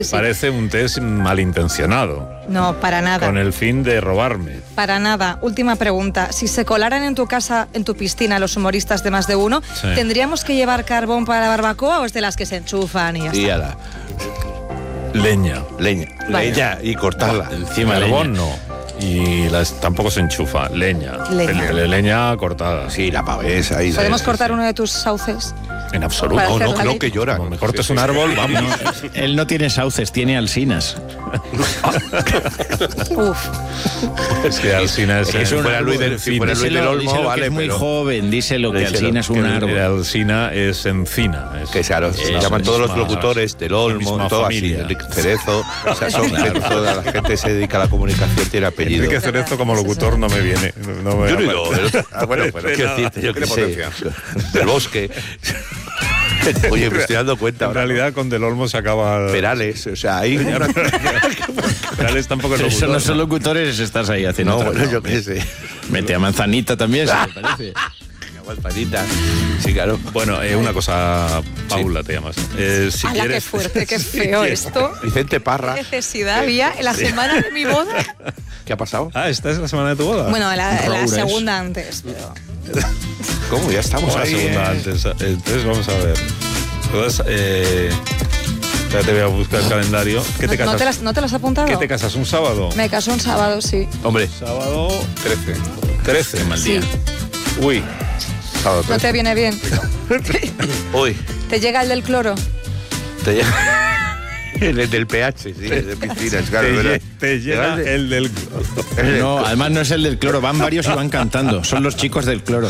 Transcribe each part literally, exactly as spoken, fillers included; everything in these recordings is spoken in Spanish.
Parece un test malintencionado. No, para nada. Con el fin de robarme. Para nada. Última pregunta. Si se colaran en tu casa, en tu piscina, los humoristas de Más de Uno, sí. ¿tendríamos que llevar carbón para la barbacoa o es de las que se enchufan y ya y está? la... Leña. Leña. Vale. Leña y cortarla. Encima carbón no. Y las, tampoco se enchufa. Leña. Leña. Le, leña cortada. Sí, la pavesa. Y ¿Podemos sí, cortar sí. uno de tus sauces? En absoluto. Para No, hacer no, la no, ley. que llora. Como me cortes un árbol, vamos. No, él no tiene sauces, tiene alsinas. Uf. Es que Alsina es, Es un fuera árbol Luis del- en si fuera fin. Luis del Olmo, díselo vale, que es muy pero- joven, díselo que Díselo, alsina es un Que árbol. el Alsina es encina. Es, Que claro, se es llaman la todos los misma- locutores del la Olmo, misma todo familia. así. Enrique Cerezo, o sea, son gente, toda la gente se dedica a la comunicación, tiene apellido. Enrique Cerezo como locutor no me viene. No me Yo no digo, aparece. ah, bueno, pero De quiero nada. decirte, yo Tiene qué sé, potencia. del Bosque. Oye, me estoy dando cuenta En ahora. realidad con Del Olmo se acaba... Perales, o sea, ahí... Perales tampoco es Eso locutor. no son locutores, estás ahí haciendo No, otra bueno, cosa. yo qué sé. Mete a Manzanita también, si te parece. Manzanita. Sí, claro. Bueno, eh, una cosa, Paula te llamas. Eh, si ¡Hala, qué quieres... fuerte, qué feo esto! Vicente Parra. ¿Qué necesidad había en la semana de mi boda? ¿Qué ha pasado? Ah, ¿esta es la semana de tu boda? Bueno, la, la Roures. segunda antes, pero... ¿Cómo? Ya estamos Vamos a la ahí. segunda eh. antes. Entonces vamos a ver. Entonces, eh, ya te voy a buscar el calendario. ¿Qué te ¿No, casas? no, te las, ¿No te las has apuntado? ¿Qué te casas? ¿Un sábado? Me caso un sábado, sí. Hombre, Sábado trece. trece. mal Sí. día. Uy. sábado ¿No trece. te viene bien? Uy, ¿Te llega el del cloro? te llega... El del pH, sí, el de piscinas, claro. te, ¿verdad? lle- te llena Llega el del... No, además no es el del cloro, van varios y van cantando. Son los chicos del cloro.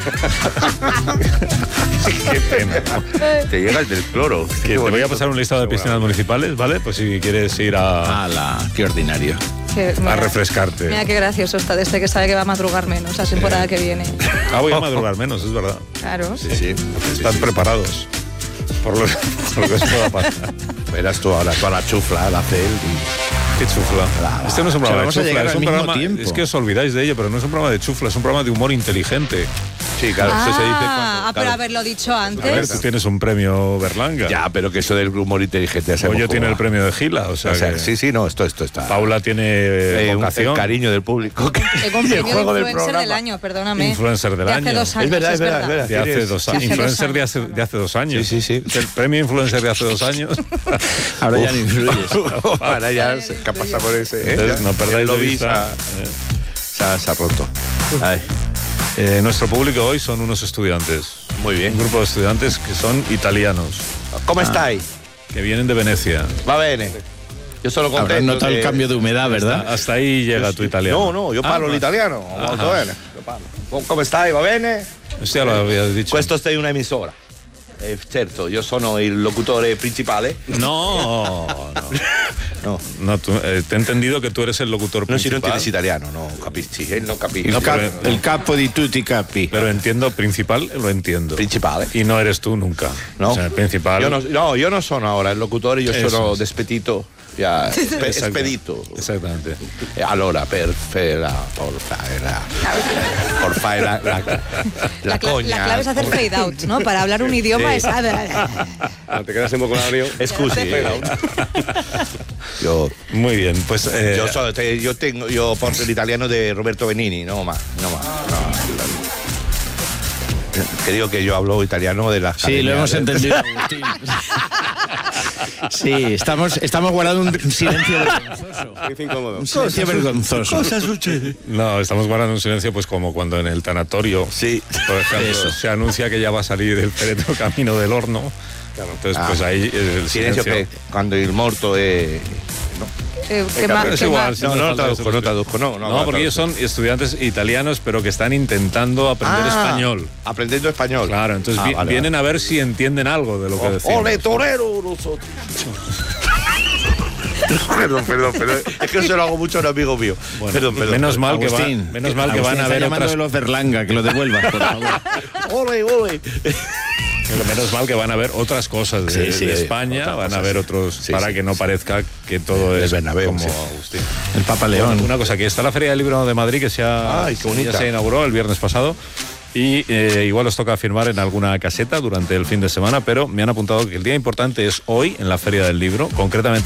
Qué pena. Te llega el del cloro. Que te voy a pasar un listado de piscinas municipales, ¿vale? Pues si quieres ir a, ¡Hala! ¡Qué ordinario! Que, a mira, refrescarte. Mira qué gracioso está este que sabe que va a madrugar menos la temporada que viene. Ah, voy a madrugar menos, es verdad. Claro. Sí, sí. Están preparados por lo, por lo que os pueda pasar. Verás tú ahora toda la chufla, la cel y... Qué chufla. Este no es un programa vamos de a chufla, llegar es al un mismo programa... tiempo. Es que os olvidáis de ello, pero no es un programa de chufla, es un programa de humor inteligente. Sí, claro, Ah, eso se dice cuando... ah, pero claro. haberlo dicho A ver, antes. tú tienes un premio Berlanga. Ya, pero que eso del humor inteligente... ya sabemos Hoyo tiene cómo el va. premio de Gila, o sea, O sea, que sí, sí, no, esto, esto está... Paula tiene Eh, un- vocación. el cariño del público. Tengo un Y el premio de juego del influencer programa. del año, perdóname. Influencer del de año. hace dos años, Es verdad, es verdad, es verdad. De hace Tienes- dos sí, años. sí, Influencer dos de hace, de hace dos años. Sí, sí, sí. El premio influencer de hace dos años. Ahora ya no influyes. Ahora ya se ha pasado por ese... ¿eh? Entonces, no perdáis lo de vi, vista. Se ha, se ha roto. Ay, Eh, nuestro público hoy son unos estudiantes. muy Un bien. grupo de estudiantes que son italianos, ¿Cómo estáis? que vienen de Venecia. Va bene. Yo solo Habrás contento notado el de- cambio de humedad, ¿verdad? Hasta ahí llega tu italiano. No, no, io parlo Ah, l'italiano, molto bene. Io parlo. Com- Come stai? Va bene? Esto ya lo habías dicho. Questo è una emisora. Eh, certo, io sono il locutore principale. No, no. No, No, tú, eh, te he entendido que tú eres el locutor non si non principal. entiendes italiano, no capisci, él non capisce. El, cap- el capo di tutti i capi. Pero entiendo, principal lo entiendo. Principale. Y no eres tú nunca. No, O sea, el principal. Io no, no, io non sono ora il locutore, io Eso sono es. despedito. Ya, espe- Exacto. spedito. Exactamente. E allora, per fare la, por fare la, por fare la, la, la, La, cla- cogna. la clave es hacer fade out, ¿no? Para hablar un idioma Sí. es... Te quedas en vocabulario. Scusi. Yo, Muy bien, pues. eh, yo, so- te- yo tengo, yo porto el italiano de Roberto Benini, no más, no más. No. Que digo que yo hablo italiano de las Sí, lo hemos entendido, Agustín. Sí, estamos, estamos guardando un silencio vergonzoso. Un silencio vergonzoso. No, estamos guardando un silencio, pues como cuando en el tanatorio, Sí. por ejemplo, Eso. se anuncia que ya va a salir el féretro camino del horno. Entonces, Ah. pues ahí el Silencio silencio. que cuando el morto es... Eh, Eh, que ma- pero es que igual, ma- sí, No, no, falta traduzco, eso. no traduzco, no. No, No, porque ellos son estudiantes italianos, pero que están intentando aprender Ah, español. Aprendiendo español. Claro, entonces Ah, vi- vale, vienen a ver si entienden algo de lo que decimos. ¡Ole, torero! Nosotros. Perdón, perdón, perdón. Es que se lo hago mucho a un amigo mío. Bueno, perdón, perdón. menos mal que Agustín, van, menos mal que Agustín van a está ver llamando otras, de los Berlanga, que lo devuelvas, por favor. Ole, ole. menos mal que van a ver otras cosas de, Sí, sí, de España, otras van a cosas, ver sí. otros Sí, para sí, que no sí. parezca que todo El es Bernabéu, como sí. Agustín. El Papa León. Bueno, una cosa, que está la Feria del Libro de Madrid que se ha, Ay, qué bonita. ya se inauguró el viernes pasado. Y eh, igual os toca firmar en alguna caseta durante el fin de semana, pero me han apuntado que el día importante es hoy en la Feria del Libro, concretamente